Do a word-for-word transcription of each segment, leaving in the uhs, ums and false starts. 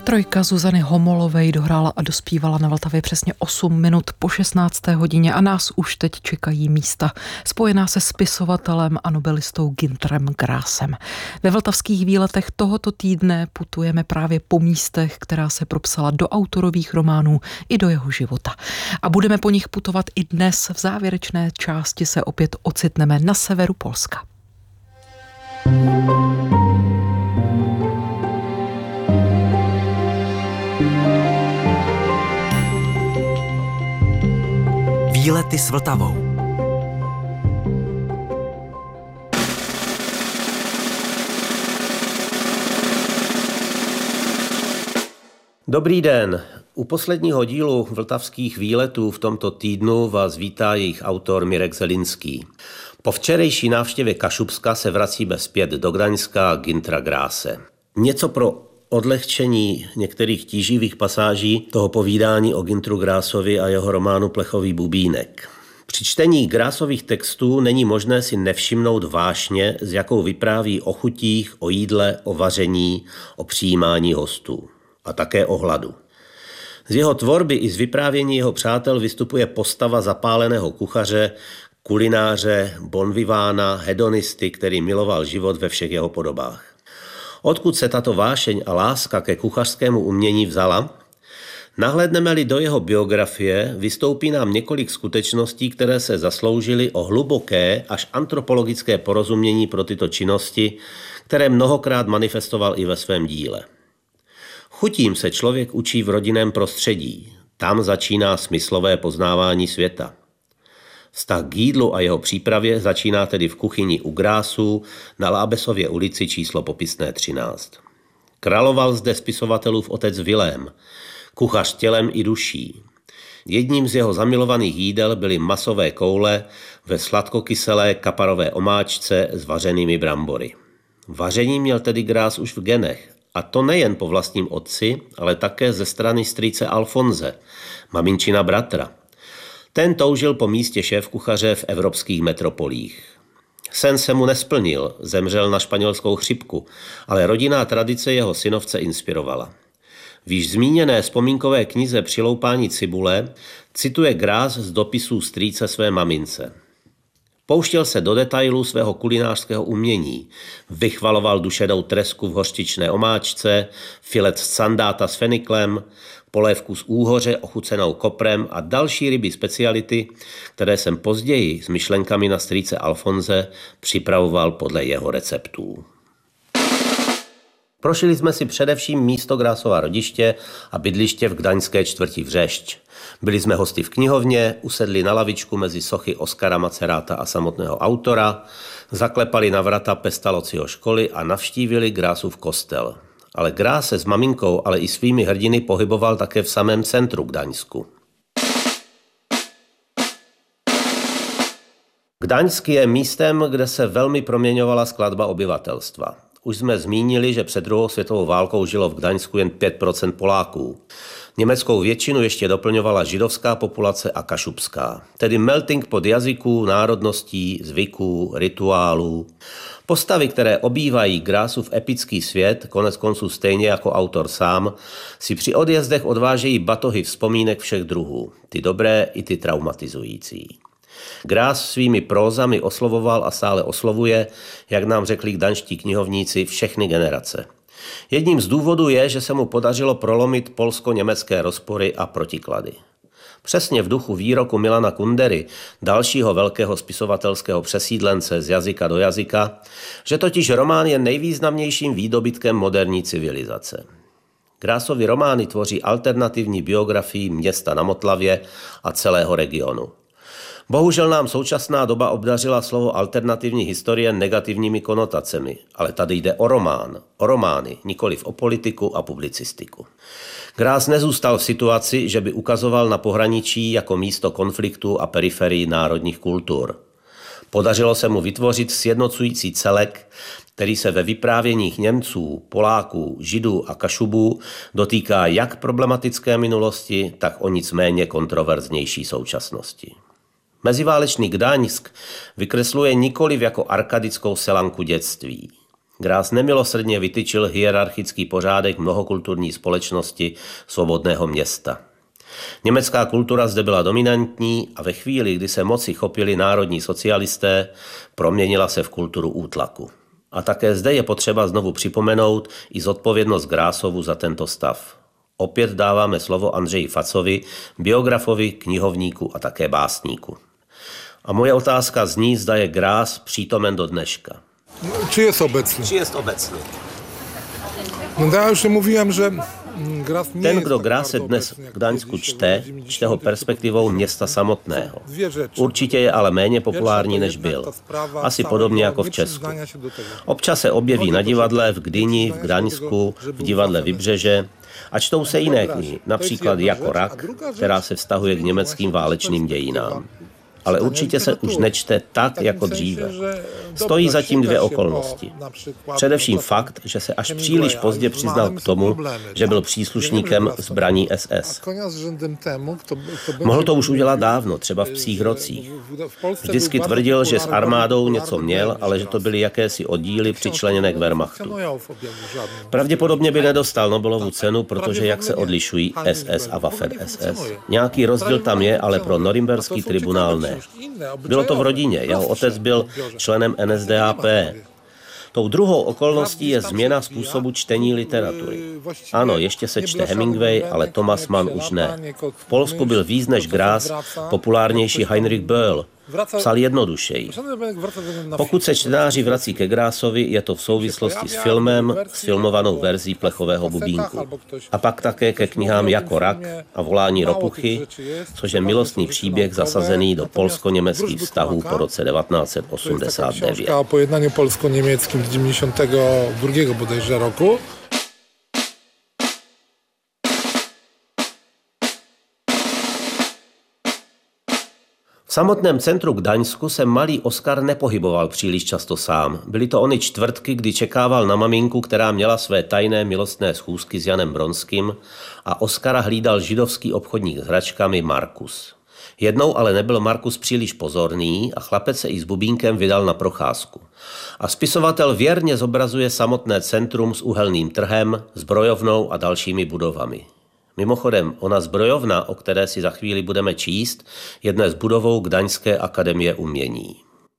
Trojka Zuzany Homolovej dohrála a dospívala na Vltavě přesně osm minut po šestnácté hodině a nás už teď čekají místa spojená se spisovatelem a nobelistou Günterem Grassem. Ve vltavských výletech tohoto týdne putujeme právě po místech, která se propsala do autorových románů i do jeho života. A budeme po nich putovat i dnes. V závěrečné části se opět ocitneme na severu Polska. Výlety s Vltavou. Dobrý den. U posledního dílu vltavských výletů v tomto týdnu vás vítá jejich autor Mirek Zelinský. Po včerejší návštěvě Kašubska se vracíme zpět do Gdaňska Güntera Grasse. Něco pro odlehčení některých tíživých pasáží toho povídání o Günteru Grassovi a jeho románu Plechový bubínek. Při čtení Grassových textů není možné si nevšimnout vášně, s jakou vypráví o chutích, o jídle, o vaření, o přijímání hostů a také o hladu. Z jeho tvorby i z vyprávění jeho přátel vystupuje postava zapáleného kuchaře, kulináře, bonvivána, hedonisty, který miloval život ve všech jeho podobách. Odkud se tato vášeň a láska ke kuchařskému umění vzala? Nahlédneme-li do jeho biografie, vystoupí nám několik skutečností, které se zasloužily o hluboké až antropologické porozumění pro tyto činnosti, které mnohokrát manifestoval i ve svém díle. Chutím se člověk učí v rodinném prostředí. Tam začíná smyslové poznávání světa. Vztah k jídlu a jeho přípravě začíná tedy v kuchyni u Grassů na Lábesově ulici číslo popisné třináct. Královal zde spisovatelův otec Vilém, kuchař tělem i duší. Jedním z jeho zamilovaných jídel byly masové koule ve sladkokyselé kaparové omáčce s vařenými brambory. Vaření měl tedy Grass už v genech, a to nejen po vlastním otci, ale také ze strany strýce Alfonze, maminčina bratra. Ten toužil po místě šéfkuchaře v evropských metropolích. Sen se mu nesplnil, zemřel na španělskou chřipku, ale rodinná tradice jeho synovce inspirovala. V již zmíněné vzpomínkové knize Přiloupání cibule cituje Grass z dopisů strýce své mamince. Pouštěl se do detailů svého kulinářského umění. Vychvaloval dušedou tresku v hořčičné omáčce, filet z sandáta s feniklem, polévku z úhoře ochucenou koprem a další ryby speciality, které jsem později s myšlenkami na strýce Alfonze připravoval podle jeho receptů. Prošli jsme si především místo Grassova rodiště a bydliště v gdaňské čtvrti Vřešť. Byli jsme hosty v knihovně, usedli na lavičku mezi sochy Oskara Maceráta a samotného autora, zaklepali na vrata Pestalozziho školy a navštívili Grassův kostel. Ale Grass se s maminkou, ale i svými hrdiny pohyboval také v samém centru Gdaňsku. Gdaňsk je místem, kde se velmi proměňovala skladba obyvatelstva. Už jsme zmínili, že před druhou světovou válkou žilo v Gdaňsku jen pět procent Poláků. Německou většinu ještě doplňovala židovská populace a kašubská, tedy melting pot jazyků, národností, zvyků, rituálů. Postavy, které obývají Grassův epický svět, konec konců stejně jako autor sám, si při odjezdech odvážejí batohy vzpomínek všech druhů, ty dobré i ty traumatizující. Grass svými prózami oslovoval a stále oslovuje, jak nám řekli gdaňští knihovníci, všechny generace. Jedním z důvodů je, že se mu podařilo prolomit polsko-německé rozpory a protiklady. Přesně v duchu výroku Milana Kundery, dalšího velkého spisovatelského přesídlence z jazyka do jazyka, že totiž román je nejvýznamnějším výdobytkem moderní civilizace. Grassovy romány tvoří alternativní biografii města na Motlavě a celého regionu. Bohužel nám současná doba obdařila slovo alternativní historie negativními konotacemi, ale tady jde o román, o romány, nikoliv o politiku a publicistiku. Grass nezůstal v situaci, že by ukazoval na pohraničí jako místo konfliktu a periferii národních kultur. Podařilo se mu vytvořit sjednocující celek, který se ve vyprávěních Němců, Poláků, Židů a Kašubů dotýká jak problematické minulosti, tak o nic méně kontroverznější současnosti. Meziválečný Gdaňsk vykresluje nikoliv jako arkadickou selanku dětství. Gráss nemilosrdně vytyčil hierarchický pořádek mnohokulturní společnosti svobodného města. Německá kultura zde byla dominantní a ve chvíli, kdy se moci chopili národní socialisté, proměnila se v kulturu útlaku. A také zde je potřeba znovu připomenout i zodpovědnost Grássovu za tento stav. Opět dáváme slovo Andřeji Facovi, biografovi, knihovníku a také básníku. A moje otázka zní, zda je Grass přítomen do dneška. Czy jest obecny? Či jest obecný? No ja już mówiłem, že Grass nie Ten, jest kdo tak Graasse bardzo dnes obecny, jak v Gdaňsku kiedyś, čte, w čte ho perspektivou města samotného. Dvě rzeczy. Určitě je ale méně populární, Pierwsza to než jednak byl. ta sprawa Asi całego podobně jako v Česku. nieprzyznania się do tego. Občas se objeví na divadle v Gdyni, v Gdaňsku, v divadle Vybřeže a čtou se jiné knihy, například Jako rak, která se vztahuje k německým válečným dějinám. Ale určitě se už nečte tak, jako dříve. Stojí zatím dvě okolnosti. Především fakt, že se až příliš pozdě přiznal k tomu, že byl příslušníkem zbraní S S. Mohl to už udělat dávno, třeba v Psích rocích. Vždycky tvrdil, že s armádou něco měl, ale že to byly jakési oddíly přičleněné k Wehrmachtu. Pravděpodobně by nedostal Nobelovu cenu, protože jak se odlišují S S a Waffen S S. Nějaký rozdíl tam je, ale pro norimberský tribunál ne. Bylo to v rodině, jeho otec byl členem N S D A P. Tou druhou okolností je změna způsobu čtení literatury. Ano, ještě se čte Hemingway, ale Thomas Mann už ne. V Polsku byl víc než Grass populárnější Heinrich Böll. Psal jednodušeji. Pokud se čtenáři vrací ke Grassovi, je to v souvislosti s filmem, s filmovanou verzí Plechového bubínku. A pak také ke knihám Jako rak a Volání ropuchy, což je milostný příběh zasazený do polsko-německých vztahů po roce devatenáct set osmdesát devět. O pojednaniu polsko-niemieckim z dziewięćdziesiątego drugiego bodajże roku. V samotném centru Gdaňsku se malý Oskar nepohyboval příliš často sám. Byly to ony čtvrtky, kdy čekával na maminku, která měla své tajné milostné schůzky s Janem Bronským, a Oskara hlídal židovský obchodník s hračkami Markus. Jednou ale nebyl Markus příliš pozorný a chlapec se i s bubínkem vydal na procházku. A spisovatel věrně zobrazuje samotné centrum s uhelným trhem, zbrojovnou a dalšími budovami. Mimochodem, ona zbrojovna, o které si za chvíli budeme číst, je dnes budovou Gdaňské akademie umění.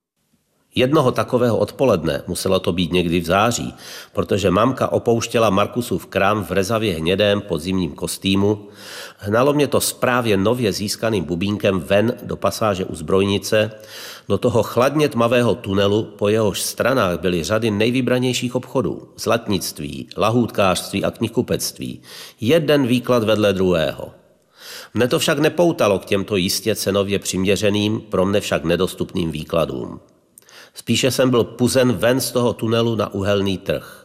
Jednoho takového odpoledne, muselo to být někdy v září, protože mamka opouštěla Markusův krám v rezavě hnědém podzimním kostýmu, hnalo mě to s právě nově získaným bubínkem ven do pasáže u zbrojnice, do toho chladně tmavého tunelu, po jehož stranách byly řady nejvybranějších obchodů, zlatnictví, lahůdkářství a knihkupectví, jeden výklad vedle druhého. Mne to však nepoutalo k těmto jistě cenově přiměřeným, pro mne však nedostupným výkladům. Spíše jsem byl puzen ven z toho tunelu na uhelný trh.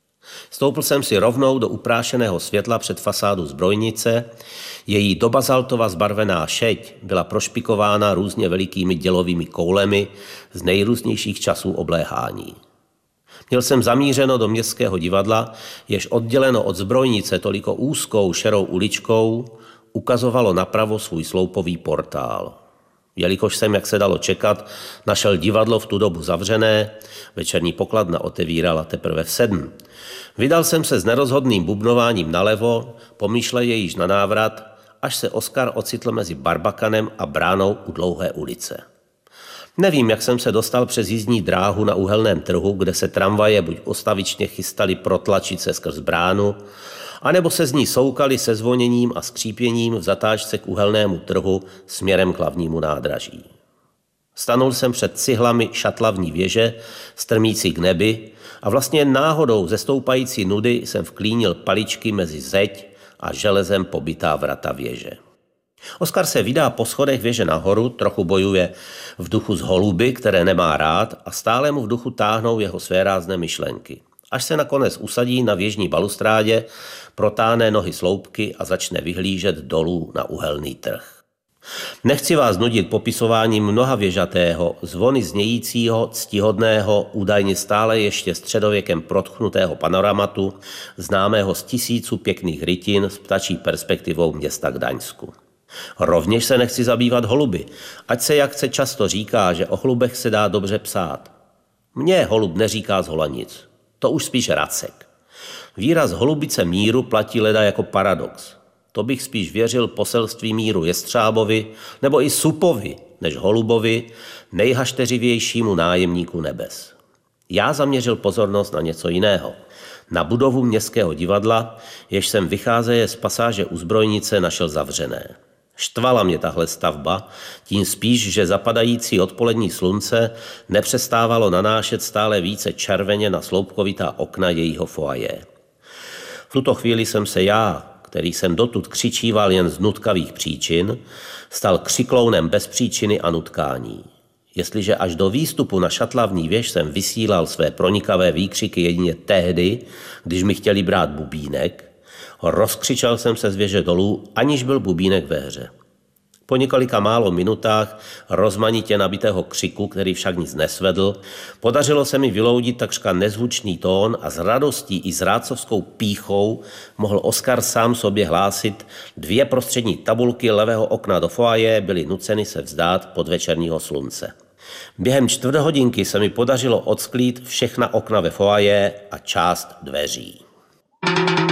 Stoupl jsem si rovnou do uprášeného světla před fasádu zbrojnice, její do bazaltova zbarvená šeť byla prošpikována různě velikými dělovými koulemi z nejrůznějších časů obléhání. Měl jsem zamířeno do městského divadla, jež odděleno od zbrojnice toliko úzkou šerou uličkou ukazovalo napravo svůj sloupový portál. Jelikož jsem, jak se dalo čekat, našel divadlo v tu dobu zavřené, večerní pokladna otevírala teprve v sedm. Vydal jsem se s nerozhodným bubnováním nalevo, pomýšleje již na návrat, až se Oskar ocitl mezi Barbakanem a bránou u Dlouhé ulice. Nevím, jak jsem se dostal přes jízdní dráhu na uhelném trhu, kde se tramvaje buď ustavičně chystali protlačit se skrz bránu, anebo se z ní soukali se zvoněním a skřípěním v zatáčce k uhelnému trhu směrem k hlavnímu nádraží. Stanul jsem před cihlami šatlavní věže, strmící k nebi, a vlastně náhodou ze stoupající nudy jsem vklínil paličky mezi zeď a železem pobytá vrata věže. Oskar se vydá po schodech věže nahoru, trochu bojuje v duchu s holuby, které nemá rád, a stále mu v duchu táhnou jeho svérázné myšlenky. Až se nakonec usadí na věžní balustrádě, protáhne nohy sloupky a začne vyhlížet dolů na uhelný trh. Nechci vás nudit popisováním mnoha věžatého, zvony znějícího, ctihodného, údajně stále ještě středověkem protchnutého panoramatu, známého z tisíců pěkných rytin s ptačí perspektivou města Gdaňsku. Rovněž se nechci zabývat holuby, ať se jak se často říká, že o holubech se dá dobře psát. Mně holub neříká zhola nic. To už spíš Racek. Výraz holubice míru platí leda jako paradox. To bych spíš věřil poselství míru Jestřábovi nebo i Supovi, než holubovi, nejhašteřivějšímu nájemníku nebes. Já zaměřil pozornost na něco jiného. Na budovu Městského divadla, jež jsem vycházeje z pasáže u zbrojnice našel zavřené. Štvala mě tahle stavba, tím spíš, že zapadající odpolední slunce nepřestávalo nanášet stále více červeně na sloupkovitá okna jejího foaje. V tuto chvíli jsem se já, který jsem dotud křičíval jen z nutkavých příčin, stal křiklounem bez příčiny a nutkání. Jestliže až do výstupu na šatlavní věž jsem vysílal své pronikavé výkřiky jedině tehdy, když mi chtěli brát bubínek, rozkřičel jsem se z věže dolů, aniž byl bubínek ve hře. Po několika málo minutách rozmanitě nabitého křiku, který však nic nesvedl, podařilo se mi vyloudit takřka nezvučný tón a s radostí i s rádcovskou pýchou mohl Oskar sám sobě hlásit, dvě prostřední tabulky levého okna do foaje byly nuceny se vzdát podvečerního slunce. Během čtvrthodinky se mi podařilo odsklít všechna okna ve foaje a část dveří.